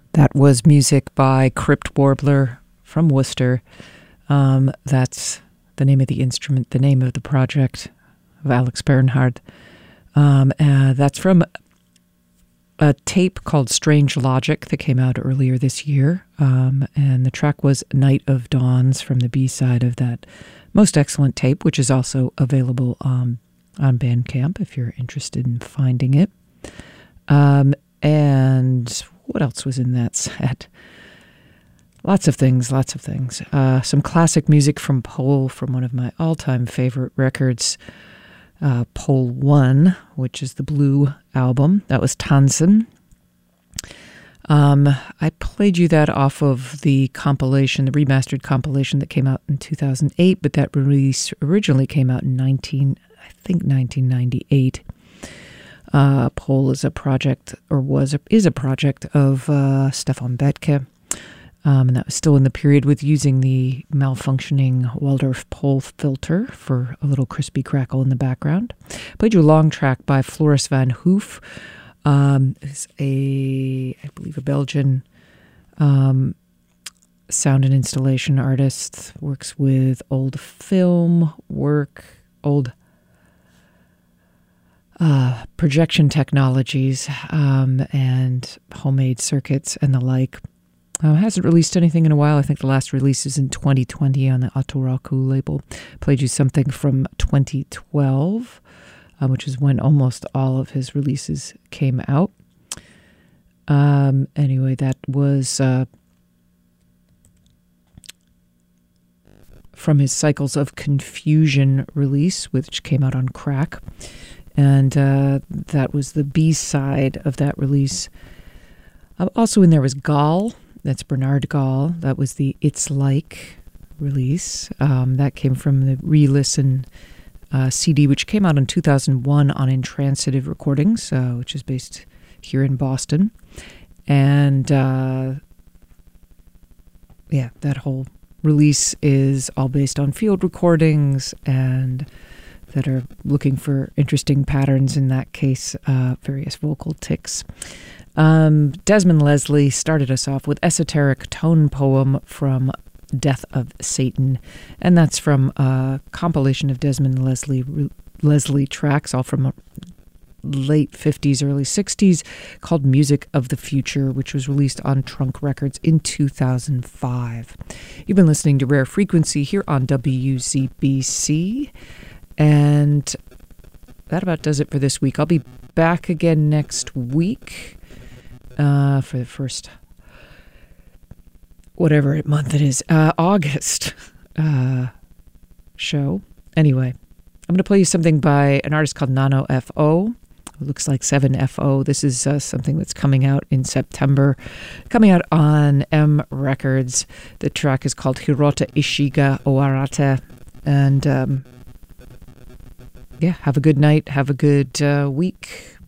That was music by Crypt Warbler from Worcester. That's the name of the instrument, the name of the project of Alex Bernhard. That's from a tape called Strange Logic that came out earlier this year. And the track was Night of Dawns from the B-side of that most excellent tape, which is also available on Bandcamp if you're interested in finding it. And what else was in that set? Lots of things. Some classic music from Pole, from one of my all-time favorite records, Pole 1, which is the Blue album. That was Tanzen. I played you that off of the compilation, the remastered compilation that came out in 2008, but that release originally came out in 1998. Pole is a project, or is a project of Stefan Bethke, and that was still in the period with using the malfunctioning Waldorf Pole filter for a little crispy crackle in the background. Played you a long track by Floris van Hoof. Is I believe, a Belgian sound and installation artist. Works with old film work, old projection technologies, and homemade circuits and the like. Hasn't released anything in a while. I think the last release is in 2020 on the Atoraku label. Played you something from 2012, which is when almost all of his releases came out. Anyway, that was from his Cycles of Confusion release, which came out on Crack. And that was the B-side of that release. Also in there was Gall. That's Bernard Gall. That was the It's Like release. That came from the Re-Listen CD, which came out in 2001 on Intransitive Recordings, which is based here in Boston. And that whole release is all based on field recordings and that are looking for interesting patterns, in that case, various vocal tics. Desmond Leslie started us off with Esoteric Tone Poem from Death of Satan, and that's from a compilation of Desmond Leslie tracks, all from late 50s, early 60s, called Music of the Future, which was released on Trunk Records in 2005. You've been listening to Rare Frequency here on WZBC, and that about does it for this week. I'll be back again next week for the first, whatever month it is, August show. Anyway, I'm going to play you something by an artist called Nano FO. It looks like 7FO. This is something that's coming out in September, coming out on M Records. The track is called Hirota Ishiga Owarate. And have a good night. Have a good week.